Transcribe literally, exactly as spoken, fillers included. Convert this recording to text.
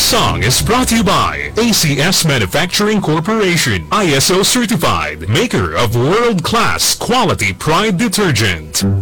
song is brought to you by A C S Manufacturing Corporation, I S O certified, maker of world-class quality Pride detergent.